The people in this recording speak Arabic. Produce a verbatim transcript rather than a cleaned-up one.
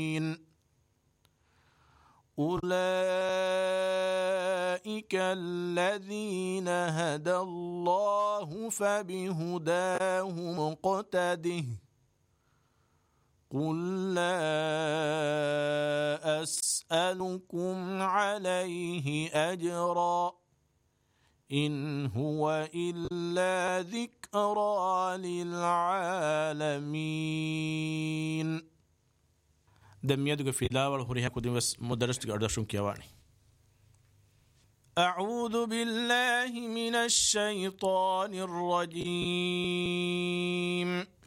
أولئك الذين هدى الله فبهداه مقتده قل لا أسألكم عليه أجرا إن هو إلا ذكرى للعالمين. دميدك في لا والهريها كدم بس مدرستك أردشون كيواني. أعوذ بالله من الشيطان الرجيم.